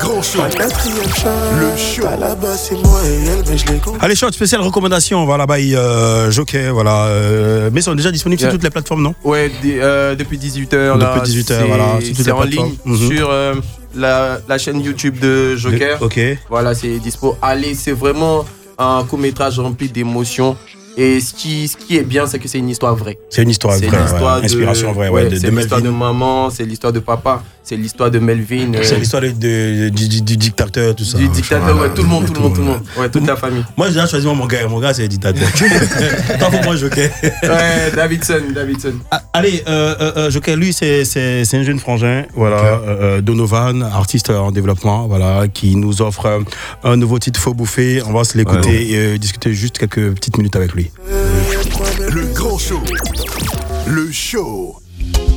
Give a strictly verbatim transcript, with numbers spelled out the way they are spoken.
grand show. Le show. Là-bas, c'est moi et elle, mais je les compte. Allez, short spécial recommandation. Voilà, bah, euh, Joker, voilà. Euh, mais ils sont déjà disponibles yeah. sur toutes les plateformes, non? Ouais, d- euh, depuis dix-huit heures. Là, depuis dix-huit heures, voilà. C'est, c'est en ligne mm-hmm. sur euh, la, la chaîne YouTube de Joker. Ok. Voilà, c'est dispo. Allez, c'est vraiment un court-métrage rempli d'émotions. Et ce qui, ce qui est bien, c'est que c'est une histoire vraie. C'est une histoire c'est vraie, l'histoire ouais. de, Inspiration vraie, ouais, ouais, de, c'est de l'histoire Melvin. de maman, c'est l'histoire de papa, c'est l'histoire de Melvin. C'est euh, l'histoire de, de, du, du, du dictateur, tout ça. Du dictateur, voilà, ouais, tout le monde, tout le monde, tout le monde. Ouais, toute la famille. Moi, j'ai déjà choisi mon gars, mon gars, c'est le dictateur. Tant pour moi, Joker. Ouais, Davidson, Davidson. Ah, allez, euh, euh, Joker, lui, c'est, c'est, c'est un jeune frangin, voilà, okay. euh, Donovan, artiste en développement, voilà, qui nous offre un nouveau titre Faut bouffer. On va se l'écouter ouais, et euh, discuter juste quelques petites minutes avec lui. Le grand show. Le show.